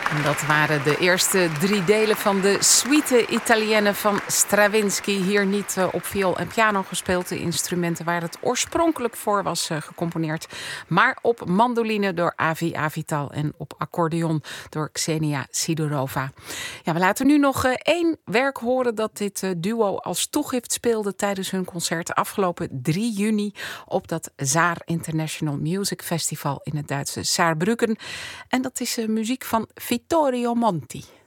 En dat waren de eerste 3 delen van de Suite Italienne van Stravinsky. Hier niet op viool en piano gespeeld, de instrumenten waar het oorspronkelijk voor was gecomponeerd. Maar op mandoline door Avi Avital en op accordeon door Ksenia Sidorova. Ja, we laten nu nog 1 werk horen dat dit duo als toegift speelde tijdens hun concert afgelopen 3 juni op dat Saar International Music Festival in het Duitse Saarbrücken. En dat is muziek van Vittorio Monti.